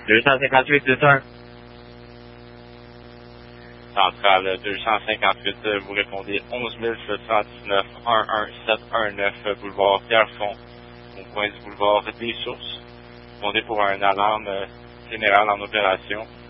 258, c'est ça. Centrale 258, vous répondez 11 719 11719 boulevard Pierrefonds, au coin du boulevard des Sources. Répondez pour un alarme générale en opération.